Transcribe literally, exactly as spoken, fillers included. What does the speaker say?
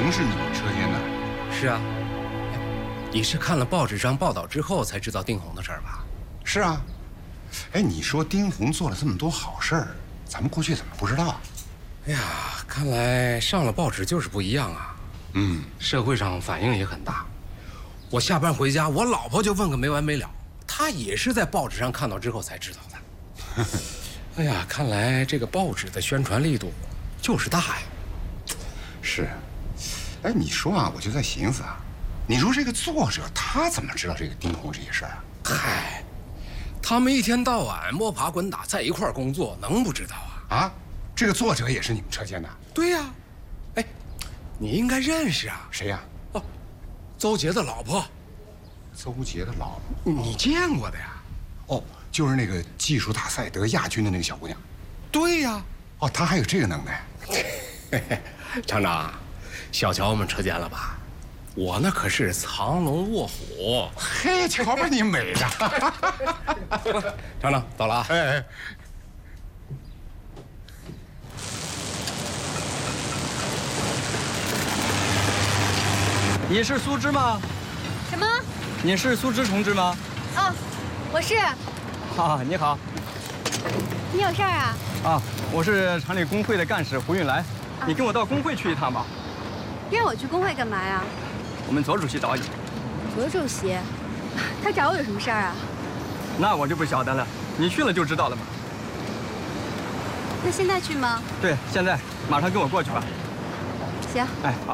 虹是你们车间的？ 是啊。你是看了报纸上报道之后才知道丁红的事儿吧？ 是啊。哎，你说丁红做了这么多好事儿，咱们过去怎么不知道？ 哎呀，看来上了报纸就是不一样啊。 嗯， 社会上反应也很大。我下班回家，我老婆就问个没完没了。她也是在报纸上看到之后才知道的。哎呀，看来这个报纸的宣传力度就是大呀。 是。哎，你说啊，我就在寻思啊，你说这个作者他怎么知道这个丁红这些事儿啊？ 嗨，他们一天到晚摸爬滚打在一块儿工作，能不知道啊？ 啊，这个作者也是你们车间的？ 对呀。哎，你应该认识啊。 谁呀？ 哦，邹杰的老婆。 邹杰的老婆？ 你见过的呀？ 哦，就是那个技术大赛得亚军的那个小姑娘。 对呀。 哦，她还有这个能耐。 厂长，小瞧我们车间了吧？我那可是藏龙卧虎。 嘿，瞧把你美的！ 厂长，走了啊。 哎哎。 你是苏芝吗？ 什么？ 你是苏芝同志吗？ 哦，我是。 啊，你好。 你有事儿啊？ 啊，我是厂里工会的干事胡运来， 啊、 你跟我到工会去一趟吧。 让我去工会干嘛呀？ 我们左主席找你。 左主席，他找我有什么事儿啊？ 那我就不晓得了，你去了就知道了嘛。 那现在去吗？ 对，现在马上跟我过去吧。 行。 哎，好。